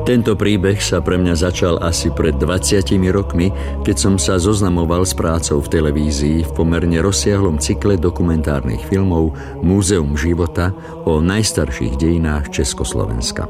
Tento príbeh sa pre mňa začal asi pred 20 rokmi, keď som sa zoznamoval s prácou v televízii v pomerne rozsiahlom cykle dokumentárnych filmov Múzeum života o najstarších dejinách Československa.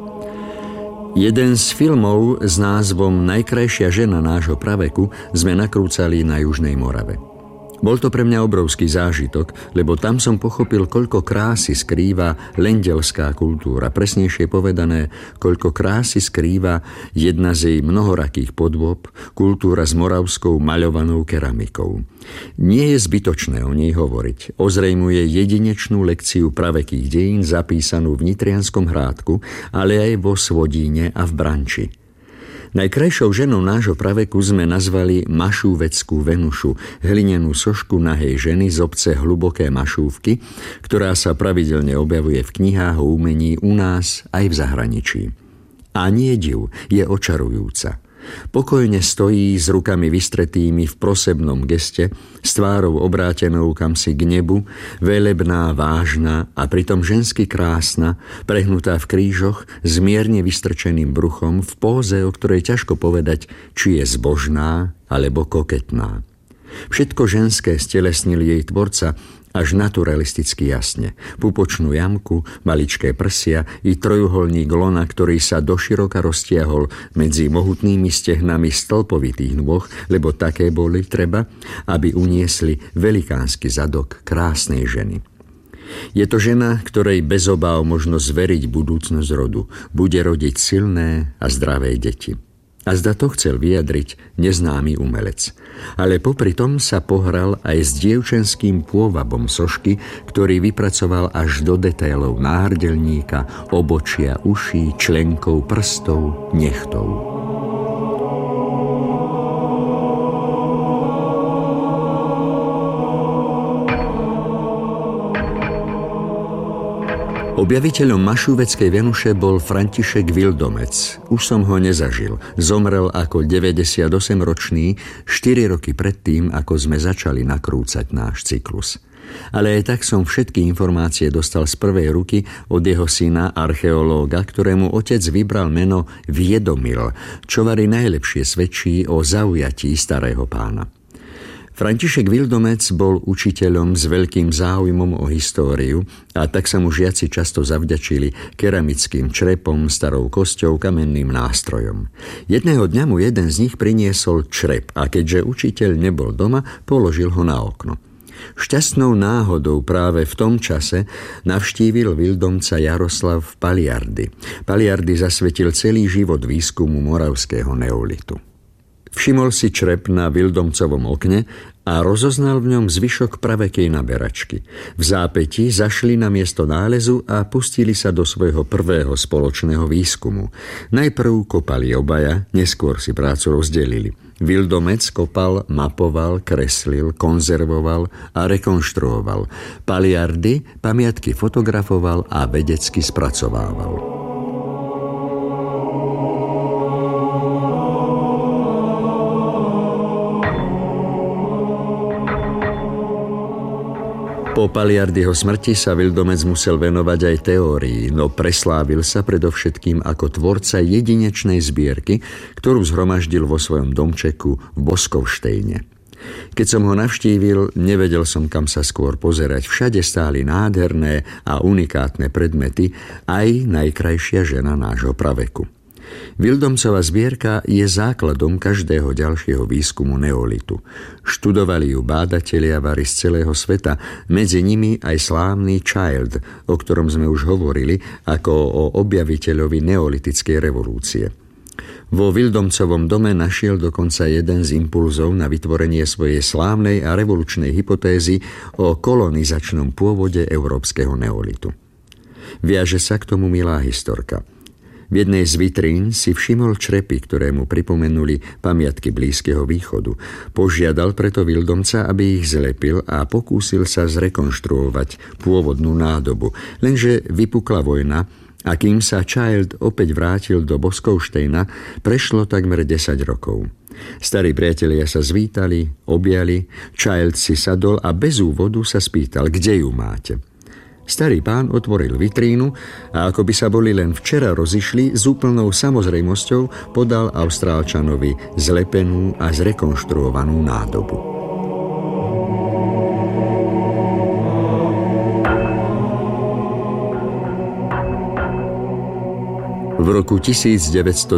Jeden z filmov s názvom Najkrajšia žena nášho praveku sme nakrúcali na Južnej Morave. Bol to pre mňa obrovský zážitok, lebo tam som pochopil, koľko krásy skrýva lendelská kultúra. Presnejšie povedané, koľko krásy skrýva jedna z jej mnohorakých podôb, kultúra s moravskou maľovanou keramikou. Nie je zbytočné o nej hovoriť. Ozrejmuje jedinečnú lekciu pravekých dejín zapísanú v Nitrianskom Hrádku, ale aj vo Svodíne a v Branči. Najkrajšou ženou nášho praveku sme nazvali Mašúveckú Venušu, hlinenú sošku nahej ženy z obce Hluboké Mašúvky, ktorá sa pravidelne objavuje v knihách o umení u nás aj v zahraničí. A nie div, je očarujúca. Pokojne stojí s rukami vystretými v prosebnom geste, s tvárou obrátenou kamsi k nebu, velebná, vážna a pritom žensky krásna, prehnutá v krížoch, s mierne vystrčeným bruchom, v póze, o ktorej ťažko povedať, či je zbožná alebo koketná. Všetko ženské stelesnil jej tvorca až naturalisticky jasne. Pupočnú jamku, maličké prsia i trojuholník lona, ktorý sa doširoka roztiahol medzi mohutnými stehnami stĺpovitých nôh, lebo také boli treba, aby uniesli velikánsky zadok krásnej ženy. Je to žena, ktorej bez obáv možno zveriť budúcnosť rodu. Bude rodiť silné a zdravé deti. A zda to chcel vyjadriť neznámy umelec. Ale popri tom sa pohral aj s dievčenským pôvabom sošky, ktorý vypracoval až do detailov náhrdelníka, obočia, uší, členkov, prstov, nechtov. Objaviteľom Mašúveckej Venuše bol František Vildomec. Už som ho nezažil. Zomrel ako 98-ročný 4 roky predtým, ako sme začali nakrúcať náš cyklus. Ale aj tak som všetky informácie dostal z prvej ruky od jeho syna, archeológa, ktorému otec vybral meno Viedomil, čo vari najlepšie svedčí o zaujatí starého pána. František Vildomec bol učiteľom s veľkým záujmom o históriu a tak sa mu žiaci často zavďačili keramickým črepom, starou kosťou, kamenným nástrojom. Jedného dňa mu jeden z nich priniesol črep a keďže učiteľ nebol doma, položil ho na okno. Šťastnou náhodou práve v tom čase navštívil Vildomca Jaroslav Paliardy. Paliardy zasvetil celý život výskumu moravského neolitu. Všimol si črep na Vildomcovom okne a rozoznal v ňom zvyšok pravekej naberačky. V zápäti zašli na miesto nálezu a pustili sa do svojho prvého spoločného výskumu. Najprv kopali obaja, neskôr si prácu rozdelili. Vildomec kopal, mapoval, kreslil, konzervoval a rekonštruoval. Paliardy pamiatky fotografoval a vedecky spracovával. Po Paliardyho smrti sa Vildomec musel venovať aj teórii, no preslávil sa predovšetkým ako tvorca jedinečnej zbierky, ktorú zhromaždil vo svojom domčeku v Boskovštejne. Keď som ho navštívil, nevedel som, kam sa skôr pozerať. Všade stáli nádherné a unikátne predmety, aj najkrajšia žena nášho praveku. Vildomcova zbierka je základom každého ďalšieho výskumu neolitu. Študovali ju bádatelia vari z celého sveta, medzi nimi aj slávny Child, o ktorom sme už hovorili, ako o objaviteľovi neolitickej revolúcie. Vo Vildomcovom dome našiel dokonca jeden z impulzov na vytvorenie svojej slávnej a revolučnej hypotézy o kolonizačnom pôvode európskeho neolitu. Viaže sa k tomu milá historka. V jednej z vitrín si všimol črepy, ktoré mu pripomenuli pamiatky Blízkeho východu. Požiadal preto Vildomca, aby ich zlepil a pokúsil sa zrekonštruovať pôvodnú nádobu. Lenže vypukla vojna a kým sa Child opäť vrátil do Boskovštejna, prešlo takmer 10 rokov. Starí priatelia sa zvítali, objali, Child si sadol a bez úvodu sa spýtal, kde ju máte. Starý pán otvoril vitrínu a ako by sa boli len včera rozišli, s úplnou samozrejmosťou podal Austrálčanovi zlepenú a zrekonštruovanú nádobu. V roku 1927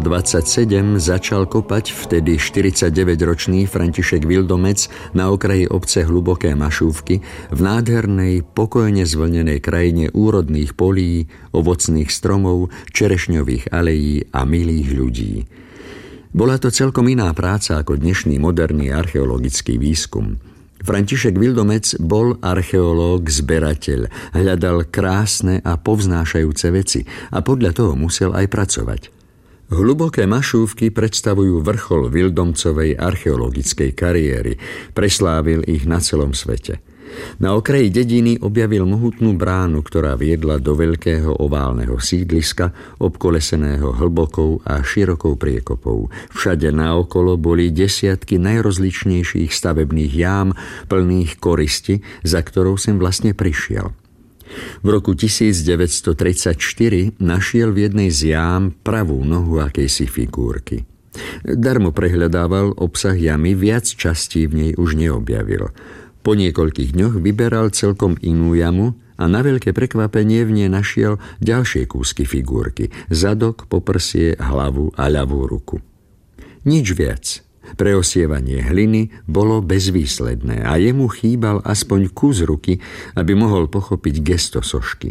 začal kopať vtedy 49-ročný František Vildomec na okraji obce Hluboké Mašúvky v nádhernej, pokojne zvlnenej krajine úrodných polí, ovocných stromov, čerešňových alejí a milých ľudí. Bola to celkom iná práca ako dnešný moderný archeologický výskum. František Vildomec bol archeológ, zberateľ, hľadal krásne a povznášajúce veci a podľa toho musel aj pracovať. Hluboké Mašúvky predstavujú vrchol Vildomcovej archeologickej kariéry, preslávil ich na celom svete. Na okraji dediny objavil mohutnú bránu, ktorá viedla do veľkého oválneho sídliska, obkoleseného hlbokou a širokou priekopou. Všade naokolo boli desiatky najrozličnejších stavebných jám, plných koristi, za ktorou sem vlastne prišiel. V roku 1934 našiel v jednej z jám pravú nohu akejsi figúrky. Darmo prehľadával obsah jamy, viac častí v nej už neobjavil. Po niekoľkých dňoch vyberal celkom inú jamu a na veľké prekvapenie v nej našiel ďalšie kúsky figúrky, zadok, poprsie, hlavu a ľavú ruku. Nič viac. Preosievanie hliny bolo bezvýsledné a jemu chýbal aspoň kus ruky, aby mohol pochopiť gesto sošky.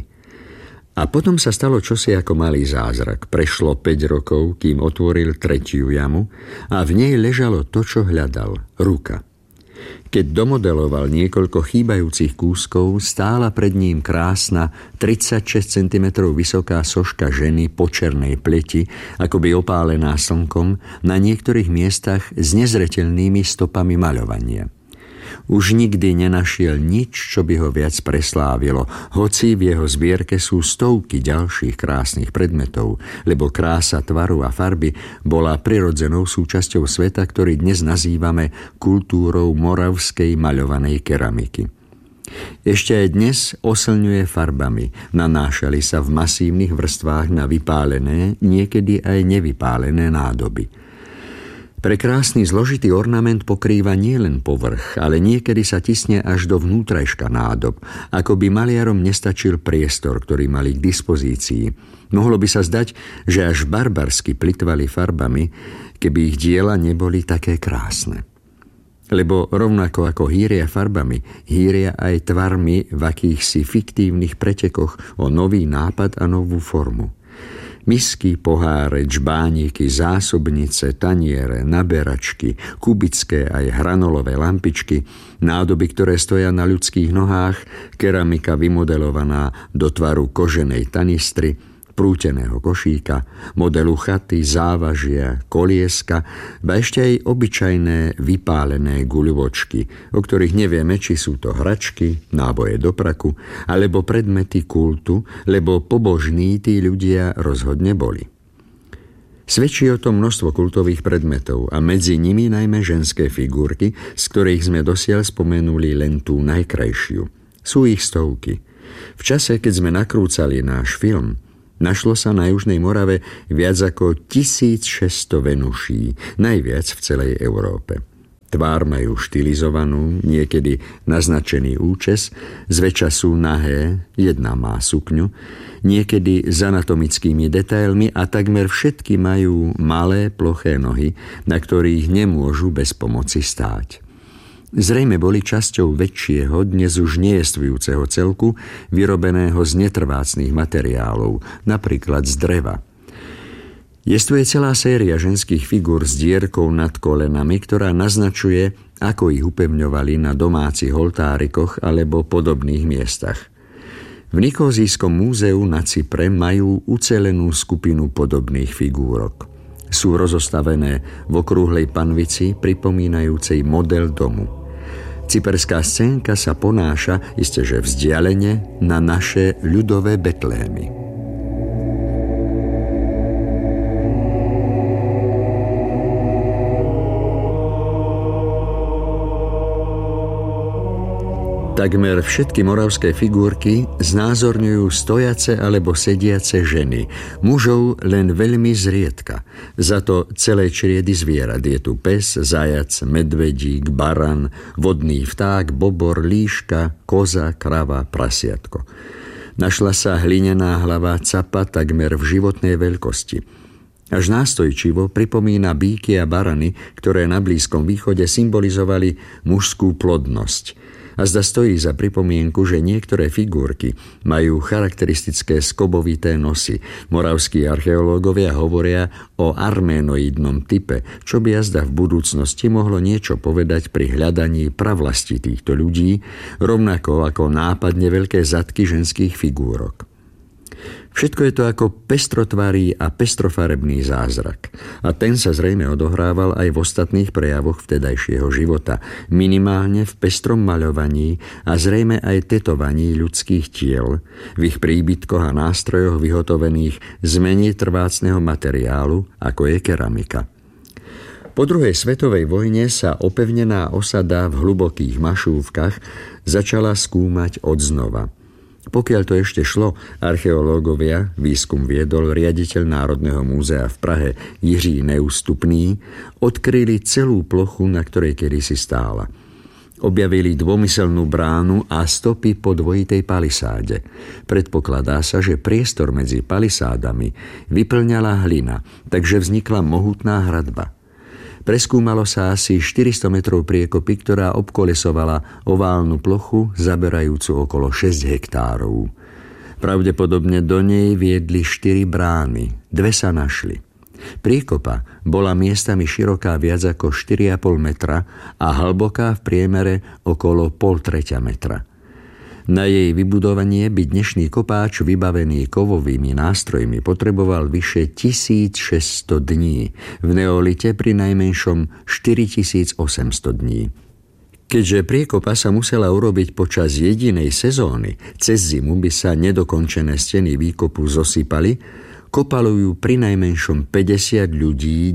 A potom sa stalo čosi ako malý zázrak. Prešlo 5 rokov, kým otvoril tretiu jamu a v nej ležalo to, čo hľadal – ruka. Keď domodeloval niekoľko chýbajúcich kúskov, stála pred ním krásna 36 cm vysoká soška ženy po černej pleti, akoby opálená slnkom, na niektorých miestach s nezreteľnými stopami maľovania. Už nikdy nenašiel nič, čo by ho viac preslávilo, hoci v jeho zbierke sú stovky ďalších krásnych predmetov, lebo krása tvaru a farby bola prirodzenou súčasťou sveta, ktorý dnes nazývame kultúrou moravskej maľovanej keramiky. Ešte aj dnes oslňuje farbami, nanášali sa v masívnych vrstvách na vypálené, niekedy aj nevypálené nádoby. Prekrásny zložitý ornament pokrýva nielen povrch, ale niekedy sa tisne až do vnútrajška nádob, ako by maliarom nestačil priestor, ktorý mali k dispozícii. Mohlo by sa zdať, že až barbarsky plytvali farbami, keby ich diela neboli také krásne. Lebo rovnako ako hýria farbami, hýria aj tvarmi v akýchsi fiktívnych pretekoch o nový nápad a novú formu. Misky, poháre, džbániky, zásobnice, taniere, naberačky, kubické aj hranolové lampičky, nádoby, ktoré stoja na ľudských nohách, keramika vymodelovaná do tvaru koženej tanistry, prúteného košíka, modelu chaty, závažia, kolieska, ba ešte aj obyčajné vypálené guľovočky, o ktorých nevieme, či sú to hračky, náboje do praku, alebo predmety kultu, lebo pobožní tí ľudia rozhodne boli. Svedčí o tom množstvo kultových predmetov a medzi nimi najmä ženské figurky, z ktorých sme dosiaľ spomenuli len tú najkrajšiu. Sú ich stovky. V čase, keď sme nakrúcali náš film, našlo sa na Južnej Morave viac ako 1600 venuší, najviac v celej Európe. Tvár majú štilizovanú, niekedy naznačený účes, zväčša sú nahé, jedna má sukňu, niekedy s anatomickými detailmi a takmer všetky majú malé, ploché nohy, na ktorých nemôžu bez pomoci stáť. Zrejme boli časťou väčšieho, dnes už nejestvujúceho celku, vyrobeného z netrvácnych materiálov, napríklad z dreva. Jestvuje celá séria ženských figúr s dierkou nad kolenami, ktorá naznačuje, ako ich upevňovali na domácich oltárikoch alebo podobných miestach. V Nikózijskom múzeu na Cypre majú ucelenú skupinu podobných figúrok. Sú rozostavené v okrúhlej panvici, pripomínajúcej model domu. Cyperská scénka sa ponáša, isteže vzdialene, na naše ľudové Betlémy. Takmer všetky moravské figurky znázorňujú stojace alebo sediace ženy, mužov len veľmi zriedka. Za to celé čriedy zvierat. Je tu pes, zajac, medvedík, baran, vodný vták, bobor, líška, koza, krava, prasiatko. Našla sa hlinená hlava capa takmer v životnej veľkosti. Až nástojčivo pripomína býky a barany, ktoré na Blízkom východe symbolizovali mužskú plodnosť. A zda stojí za pripomienku, že niektoré figurky majú charakteristické skobovité nosy. Moravskí archeológovia hovoria o arménoidnom type, čo by jazda v budúcnosti mohlo niečo povedať pri hľadaní pravlasti týchto ľudí, rovnako ako nápadne veľké zadky ženských figúrok. Všetko je to ako pestrotvarý a pestrofarebný zázrak. A ten sa zrejme odohrával aj v ostatných prejavoch vtedajšieho života, minimálne v pestrom maľovaní a zrejme aj tetovaní ľudských tiel, v ich príbytkoch a nástrojoch vyhotovených z menej trvácneho materiálu, ako je keramika. Po druhej svetovej vojne sa opevnená osada v hlubokých mašúvkach začala skúmať odznova. Pokiaľ to ešte šlo, archeológovia, výskum viedol riaditeľ Národného múzea v Prahe Jiří Neústupný, odkryli celú plochu, na ktorej kedysi stála. Objavili dvomyselnú bránu a stopy po dvojitej palisáde. Predpokladá sa, že priestor medzi palisádami vyplňala hlina, takže vznikla mohutná hradba. Preskúmalo sa asi 400 metrov priekopy, ktorá obkolesovala oválnu plochu, zaberajúcu okolo 6 hektárov. Pravdepodobne do nej viedli 4 brány, 2 sa našli. Priekopa bola miestami široká viac ako 4,5 metra a hlboká v priemere okolo 0,5 metra. Na jej vybudovanie by dnešný kopáč vybavený kovovými nástrojmi potreboval vyše 1600 dní, v neolite pri najmenšom 4800 dní. Keďže priekopa sa musela urobiť počas jedinej sezóny, cez zimu by sa nedokončené steny výkopu zosypali, kopalo ju pri najmenšom 50 ľudí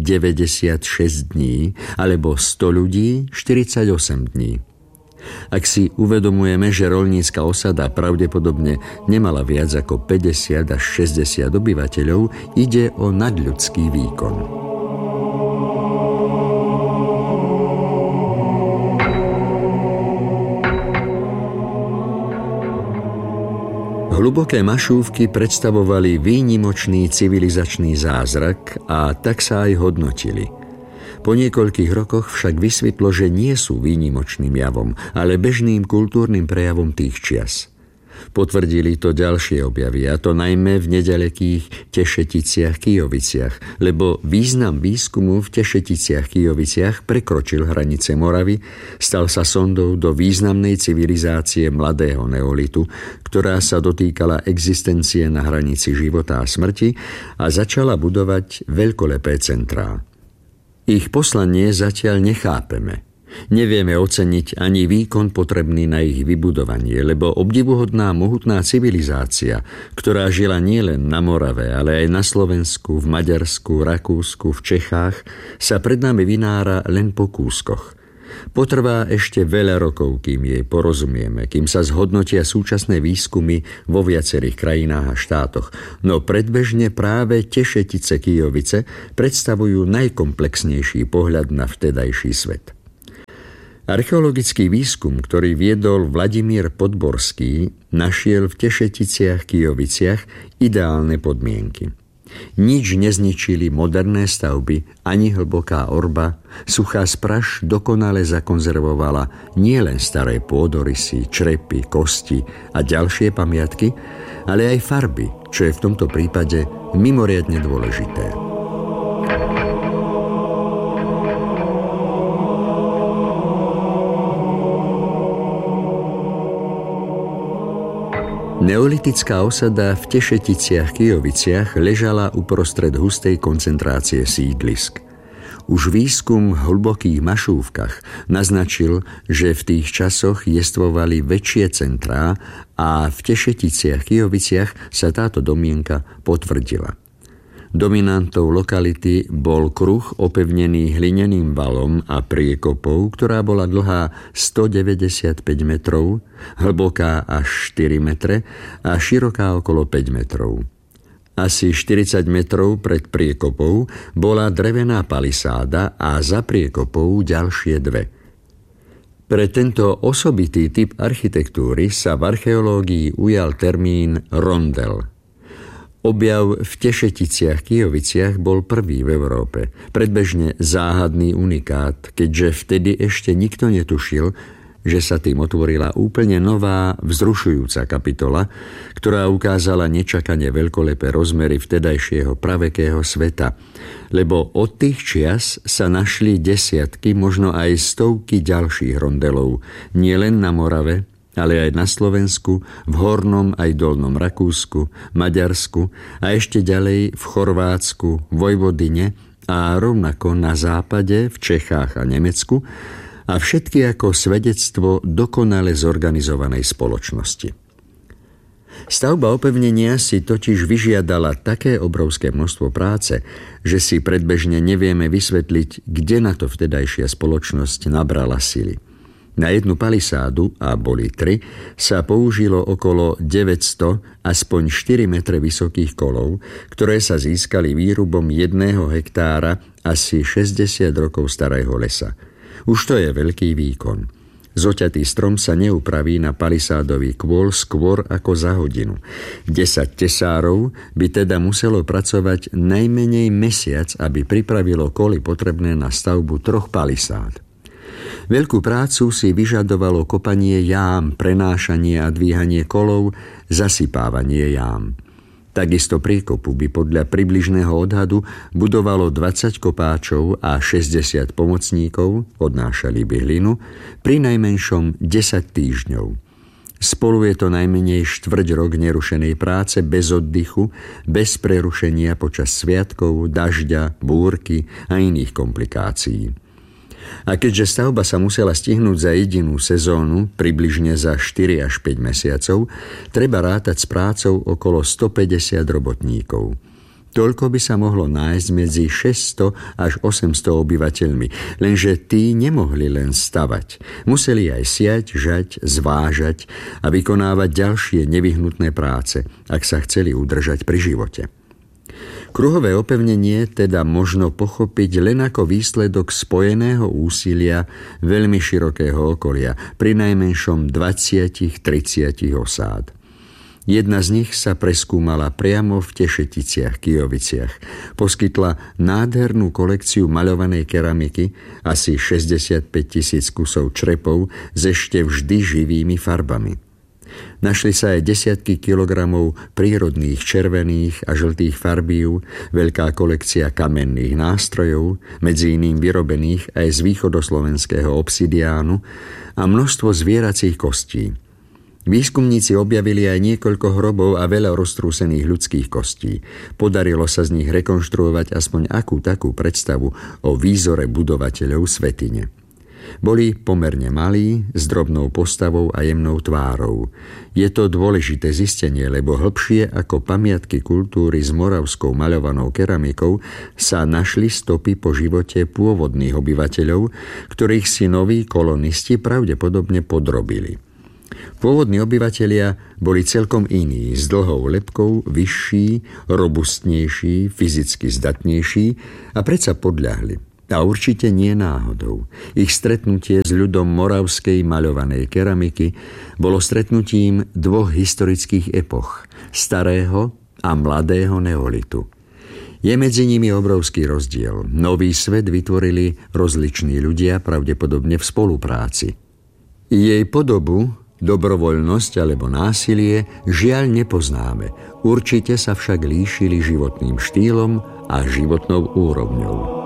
96 dní alebo 100 ľudí 48 dní. Ak si uvedomujeme, že roľnícka osada pravdepodobne nemala viac ako 50 až 60 obyvateľov, ide o nadľudský výkon. Hluboké mašúvky predstavovali výnimočný civilizačný zázrak a tak sa aj hodnotili. Po niekoľkých rokoch však vysvetlo, že nie sú výnimočným javom, ale bežným kultúrnym prejavom tých čias. Potvrdili to ďalšie objavy, a to najmä v neďalekých Tešeticiach-Kyjoviciach, lebo význam výskumu v Tešeticiach-Kyjoviciach prekročil hranice Moravy, stal sa sondou do významnej civilizácie mladého neolitu, ktorá sa dotýkala existencie na hranici života a smrti a začala budovať veľkolepé centrá. Ich poslanie zatiaľ nechápeme. Nevieme oceniť ani výkon potrebný na ich vybudovanie, lebo obdivuhodná mohutná civilizácia, ktorá žila nielen na Morave, ale aj na Slovensku, v Maďarsku, Rakúsku, v Čechách, sa pred nami vynára len po kúskoch. Potrvá ešte veľa rokov, kým jej porozumieme, kým sa zhodnotia súčasné výskumy vo viacerých krajinách a štátoch, no predbežne práve Tešetice-Kyjovice predstavujú najkomplexnejší pohľad na vtedajší svet. Archeologický výskum, ktorý viedol Vladimír Podborský, našiel v Tešeticiach-Kyjoviciach ideálne podmienky. Nič nezničili moderné stavby, ani hlboká orba, suchá spraš dokonale zakonzervovala nielen staré pôdorysy, črepy, kosti a ďalšie pamiatky, ale aj farby, čo je v tomto prípade mimoriadne dôležité. Neolitická osada v Tešeticiach-Kyjoviciach ležala uprostred hustej koncentrácie sídlisk. Už výskum v hlbokých mašúvkach naznačil, že v tých časoch jestvovali väčšie centrá a v Tešeticiach-Kyjoviciach sa táto domienka potvrdila. Dominantou lokality bol kruh opevnený hlineným valom a priekopou, ktorá bola dlhá 195 metrov, hlboká až 4 metre a široká okolo 5 metrov. Asi 40 metrov pred priekopou bola drevená palisáda a za priekopou ďalšie dve. Pre tento osobitý typ architektúry sa v archeológii ujal termín rondel. Objav v Tešeticiach-Kyjoviciach bol prvý v Európe, predbežne záhadný unikát, keďže vtedy ešte nikto netušil, že sa tým otvorila úplne nová, vzrušujúca kapitola, ktorá ukázala nečakane veľkolepé rozmery vtedajšieho pravekého sveta, lebo od tých čias sa našli desiatky, možno aj stovky ďalších rondelov, nielen na Morave, ale aj na Slovensku, v Hornom aj Dolnom Rakúsku, Maďarsku a ešte ďalej v Chorvátsku, Vojvodine a rovnako na západe, v Čechách a Nemecku, a všetky ako svedectvo dokonale zorganizovanej spoločnosti. Stavba opevnenia si totiž vyžiadala také obrovské množstvo práce, že si predbežne nevieme vysvetliť, kde na to vtedajšia spoločnosť nabrala sily. Na jednu palisádu, a boli 3, sa použilo okolo 900 aspoň 4 metre vysokých kolov, ktoré sa získali výrubom 1 hektára asi 60 rokov starého lesa. Už to je veľký výkon. Zoťatý strom sa neupraví na palisádový kôl skôr ako za hodinu. 10 tesárov by teda muselo pracovať najmenej mesiac, aby pripravilo koly potrebné na stavbu 3 palisád. Veľkú prácu si vyžadovalo kopanie jám, prenášanie a dvíhanie kolov, zasypávanie jám. Takisto priekopu by podľa približného odhadu budovalo 20 kopáčov a 60 pomocníkov, odnášali by hlinu, pri najmenšom 10 týždňov. Spolu je to najmenej 4 rok nerušenej práce bez oddychu, bez prerušenia počas sviatkov, dažďa, búrky a iných komplikácií. A keďže stavba sa musela stihnúť za jedinú sezónu, približne za 4 až 5 mesiacov, treba rátať s prácou okolo 150 robotníkov. Toľko by sa mohlo nájsť medzi 600 až 800 obyvateľmi, lenže tí nemohli len stavať. Museli aj siať, žať, zvážať a vykonávať ďalšie nevyhnutné práce, ak sa chceli udržať pri živote. Kruhové opevnenie teda možno pochopiť len ako výsledok spojeného úsilia veľmi širokého okolia, pri najmenšom 20-30 osád. Jedna z nich sa preskúmala priamo v Tešeticiach-Kyjoviciach. Poskytla nádhernú kolekciu maľovanej keramiky, asi 65 000 kusov črepov s ešte vždy živými farbami. Našli sa aj desiatky kilogramov prírodných červených a žltých farbív, veľká kolekcia kamenných nástrojov, medzi iným vyrobených aj z východoslovenského obsidiánu, a množstvo zvieracích kostí. Výskumníci objavili aj niekoľko hrobov a veľa roztrúsených ľudských kostí. Podarilo sa z nich rekonštruovať aspoň akú takú predstavu o výzore budovateľov svätyne. Boli pomerne malí, s drobnou postavou a jemnou tvárou. Je to dôležité zistenie, lebo hlbšie ako pamiatky kultúry s moravskou maľovanou keramikou sa našli stopy po živote pôvodných obyvateľov, ktorých si noví kolonisti pravdepodobne podrobili. Pôvodní obyvatelia boli celkom iní, s dlhou lebkou, vyšší, robustnejší, fyzicky zdatnejší a predsa podľahli. A určite nie náhodou. Ich stretnutie s ľudom moravskej maľovanej keramiky bolo stretnutím 2 historických epoch, starého a mladého neolitu. Je medzi nimi obrovský rozdiel. Nový svet vytvorili rozliční ľudia, pravdepodobne v spolupráci. Jej podobu, dobrovoľnosť alebo násilie žiaľ nepoznáme. Určite sa však líšili životným štýlom a životnou úrovňou.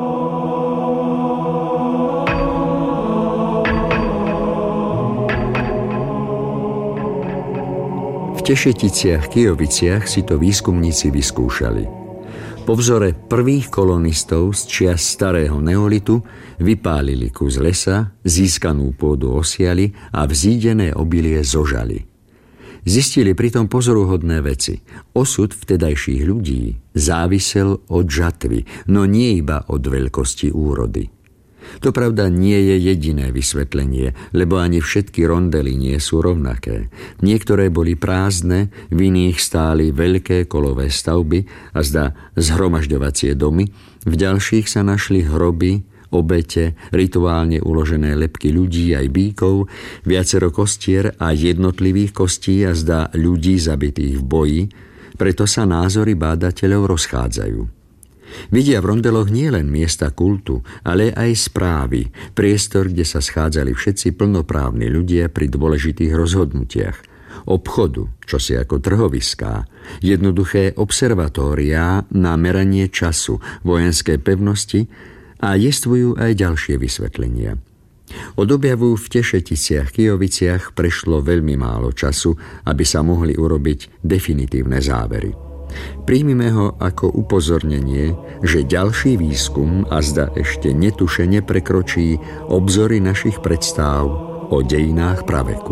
V Tešeticiach-Kyjoviciach si to výskumníci vyskúšali. Po vzore prvých kolonistov z čias starého neolitu vypálili kus lesa, získanú pôdu osiali a vzídené obilie zožali. Zistili pritom pozoruhodné veci. Osud vtedajších ľudí závisel od žatvy, no nie iba od veľkosti úrody. To pravda nie je jediné vysvetlenie, lebo ani všetky rondely nie sú rovnaké. Niektoré boli prázdne, v iných stáli veľké kolové stavby a zdá zhromažďovacie domy, v ďalších sa našli hroby, obete, rituálne uložené lebky ľudí aj bíkov, viacero kostier a jednotlivých kostí a zdá ľudí zabitých v boji, preto sa názory bádateľov rozchádzajú. Vidia v rondeloch nielen miesta kultu, ale aj správy, priestor, kde sa schádzali všetci plnoprávni ľudia pri dôležitých rozhodnutiach, obchodu, čosi ako trhoviská, jednoduché observatóriá na meranie času, vojenské pevnosti a jestvujú aj ďalšie vysvetlenia. Od objavu v Tešeticiach, Kijoviciach prešlo veľmi málo času, aby sa mohli urobiť definitívne závery. Príjmime ho ako upozornenie, že ďalší výskum a zda ešte netušene prekročí obzory našich predstáv o dejinách praveku.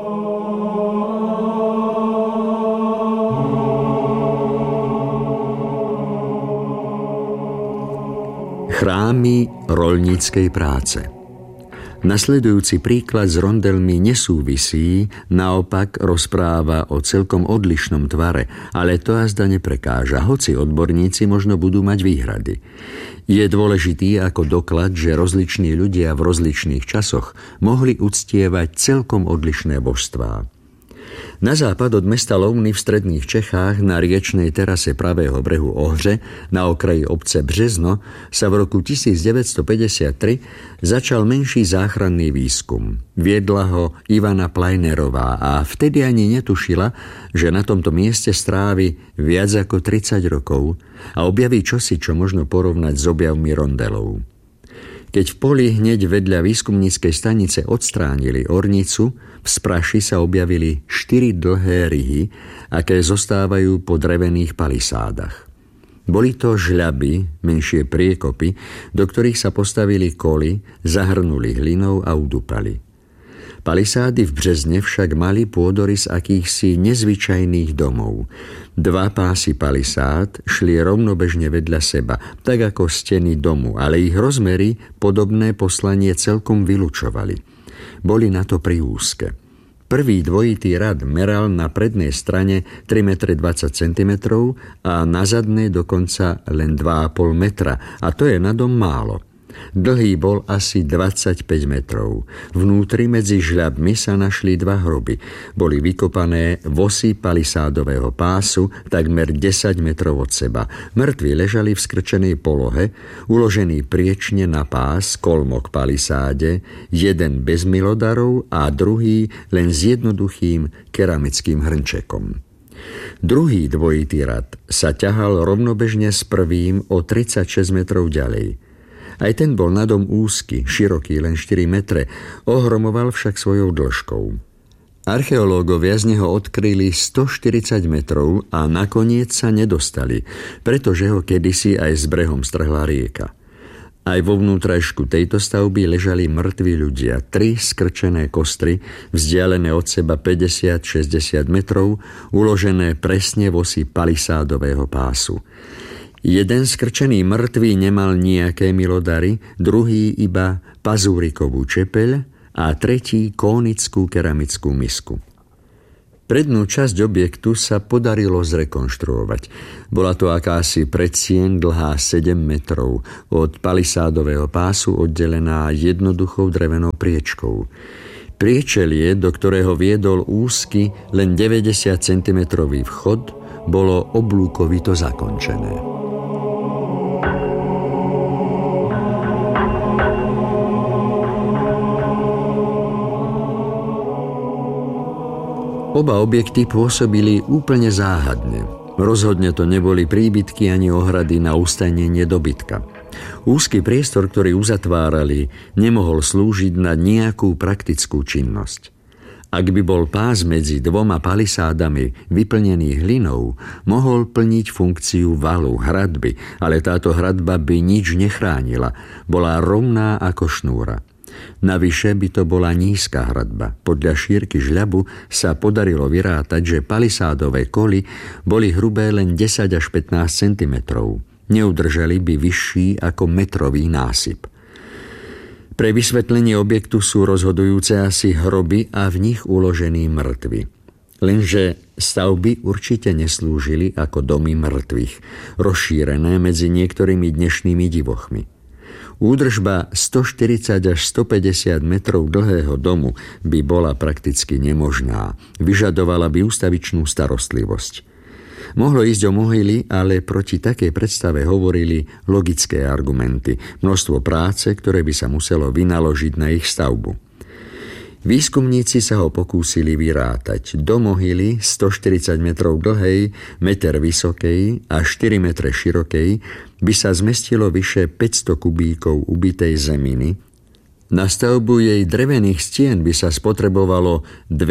Chrámy roľníckej práce. Nasledujúci príklad s rondelmi nesúvisí, naopak rozpráva o celkom odlišnom tvare, ale to azda neprekáža, hoci odborníci možno budú mať výhrady. Je dôležitý ako doklad, že rozliční ľudia v rozličných časoch mohli uctievať celkom odlišné božstvá. Na západ od mesta Louny v stredných Čechách na riečnej terase pravého brehu Ohře na okraji obce Březno sa v roku 1953 začal menší záchranný výskum. Viedla ho Ivana Plajnerová a vtedy ani netušila, že na tomto mieste strávi viac ako 30 rokov a objaví čosi, čo možno porovnať s objavmi rondelov. Keď v poli hneď vedľa výskumníckej stanice odstránili ornicu, v spraši sa objavili 4 dlhé ryhy, aké zostávajú po drevených palisádach. Boli to žľaby, menšie priekopy, do ktorých sa postavili koly, zahrnuli hlinou a udupali. Palisády v Březne však mali pôdorys akýchsi nezvyčajných domov. 2 pásy palisád šli rovnobežne vedľa seba, tak ako steny domu, ale ich rozmery podobné poslanie celkom vylučovali. Boli na to priúzke. Prvý dvojitý rad meral na prednej strane 3,20 cm a na zadnej dokonca len 2,5 metra, a to je na dom málo. Dlhý bol asi 25 metrov. Vnútri medzi žľabmi sa našli 2 hroby. Boli vykopané v osi palisádového pásu takmer 10 metrov od seba. Mŕtvi ležali v skrčenej polohe, uložený priečne na pás, kolmok palisáde, jeden bez milodarov a druhý len s jednoduchým keramickým hrnčekom. Druhý dvojitý rad sa ťahal rovnobežne s prvým o 36 metrov ďalej. Aj ten bol na dom úzky, široký len 4 metre, ohromoval však svojou dĺžkou. Archeológovia z neho odkryli 140 metrov a nakoniec sa nedostali, pretože ho kedysi aj s brehom strhla rieka. Aj vo vnútrajšku tejto stavby ležali mŕtvi ľudia, 3 skrčené kostry, vzdialené od seba 50-60 metrov, uložené presne v osi palisádového pásu. Jeden skrčený mŕtvý nemal nejaké milodary, druhý iba pazúrikovú čepeľ a tretí kónickú keramickú misku. Prednú časť objektu sa podarilo zrekonštruovať. Bola to akási predsieň dlhá 7 metrov, od palisádového pásu oddelená jednoduchou drevenou priečkou. Priečelie, do ktorého viedol úzky, len 90 cm vchod, bolo oblúkovito zakončené. Oba objekty pôsobili úplne záhadne. Rozhodne to neboli príbytky ani ohrady na ustajnenie dobytka. Úzky priestor, ktorý uzatvárali, nemohol slúžiť na nejakú praktickú činnosť. Ak by bol pás medzi 2 palisádami vyplnený hlinou, mohol plniť funkciu valu, hradby, ale táto hradba by nič nechránila, bola rovná ako šnúra. Navyše by to bola nízka hradba. Podľa šírky žľabu sa podarilo vyrátať, že palisádové koly boli hrubé len 10 až 15 cm. Neudržali by vyšší ako metrový násyp. Pre vysvetlenie objektu sú rozhodujúce asi hroby a v nich uložení mŕtvi. Lenže stavby určite neslúžili ako domy mŕtvych, rozšírené medzi niektorými dnešnými divochmi. Údržba 140 až 150 metrov dlhého domu by bola prakticky nemožná. Vyžadovala by ústavičnú starostlivosť. Mohlo ísť o mohyly, ale proti takej predstave hovorili logické argumenty, množstvo práce, ktoré by sa muselo vynaložiť na ich stavbu. Výskumníci sa ho pokúsili vyrátať. Do mohyly 140 metrov dlhej, meter vysokej a 4 metre širokej by sa zmestilo vyše 500 kubíkov ubitej zeminy. Na stavbu jej drevených stien by sa spotrebovalo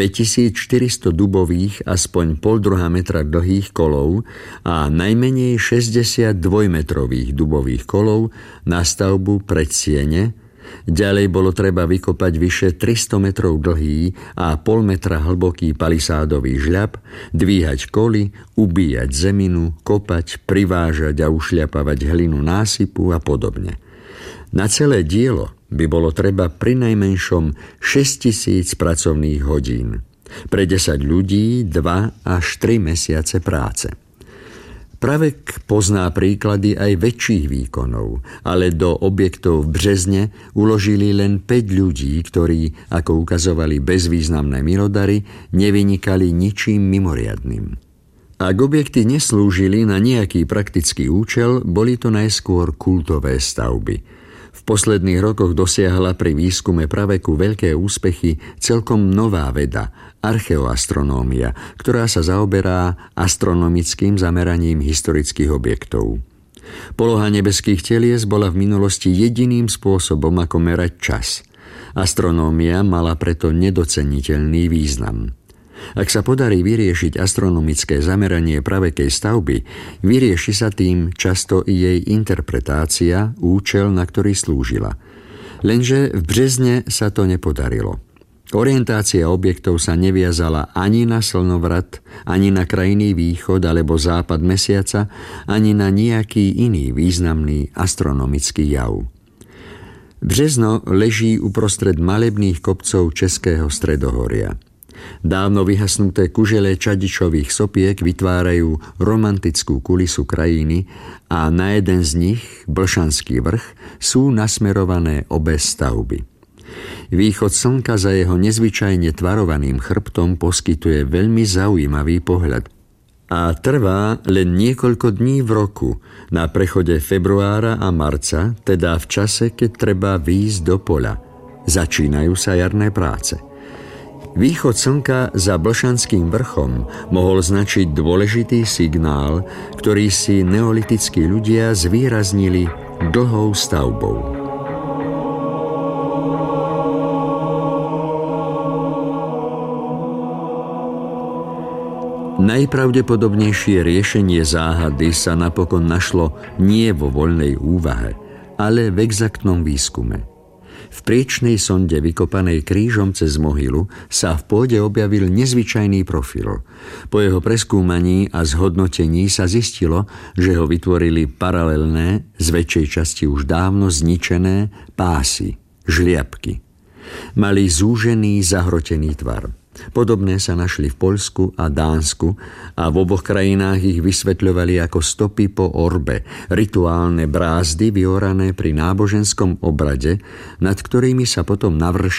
2400 dubových, aspoň 0,5 metra dlhých kolov a najmenej 60 dvojmetrových dubových kolov na stavbu predsiene. Ďalej bolo treba vykopať vyše 300 metrov dlhý a 0,5 metra hlboký palisádový žľab, dvíhať koly, ubíjať zeminu, kopať, privážať a ušľapávať hlinu násypu a podobne. Na celé dielo by bolo treba prinajmenšom 6000 pracovných hodín. Pre 10 ľudí 2 až 3 mesiace práce. Pravek pozná príklady aj väčších výkonov, ale do objektov v Březne uložili len 5 ľudí, ktorí, ako ukazovali bezvýznamné milodary, nevynikali ničím mimoriadnym. Ak objekty neslúžili na nejaký praktický účel, boli to najskôr kultové stavby. V posledných rokoch dosiahla pri výskume praveku veľké úspechy celkom nová veda, archeoastronómia, ktorá sa zaoberá astronomickým zameraním historických objektov. Poloha nebeských telies bola v minulosti jediným spôsobom, ako merať čas. Astronómia mala preto nedoceniteľný význam. Ak sa podarí vyriešiť astronomické zameranie pravekej stavby, vyrieši sa tým často i jej interpretácia, účel, na ktorý slúžila. Lenže v Březne sa to nepodarilo. Orientácia objektov sa neviazala ani na slnovrat, ani na krajný východ alebo západ mesiaca, ani na nejaký iný významný astronomický jav. Březno leží uprostred malebných kopcov Českého stredohoria. Dávno vyhasnuté kužele čadičových sopiek vytvárajú romantickú kulisu krajiny a na jeden z nich, Blšanský vrch, sú nasmerované obe stavby. Východ slnka za jeho nezvyčajne tvarovaným chrbtom poskytuje veľmi zaujímavý pohľad a trvá len niekoľko dní v roku, na prechode februára a marca, teda v čase, keď treba výjsť do poľa. Začínajú sa jarné práce. Východ slnka za Blšanským vrchom mohol značiť dôležitý signál, ktorý si neolitickí ľudia zvýraznili dlhou stavbou. Najpravdepodobnejšie riešenie záhady sa napokon našlo nie vo voľnej úvahe, ale v exaktnom výskume. V priečnej sonde vykopanej krížom cez mohylu sa v pôde objavil nezvyčajný profil. Po jeho preskúmaní a zhodnotení sa zistilo, že ho vytvorili paralelné, z väčšej časti už dávno zničené pásy, žliapky. Mali zúžený, zahrotený tvar. Podobné sa našli v Poľsku a Dánsku a v oboch krajinách ich vysvetľovali ako stopy po orbe, rituálne brázdy vyorané pri náboženskom obrade, nad ktorými sa potom navršili